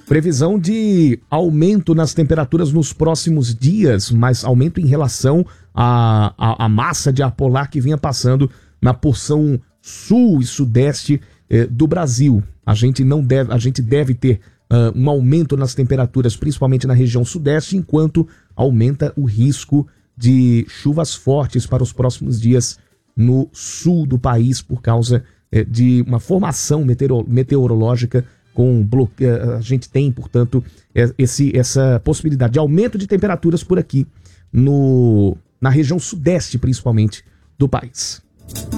Previsão de aumento nas temperaturas nos próximos dias, mas aumento em relação à massa de ar polar que vinha passando na porção sul e sudeste do Brasil. A gente deve ter um aumento nas temperaturas, principalmente na região sudeste, enquanto aumenta o risco de chuvas fortes para os próximos dias no sul do país por causa de uma formação meteorológica com bloqueio. A gente tem, portanto, essa possibilidade de aumento de temperaturas por aqui na região sudeste, principalmente, do país.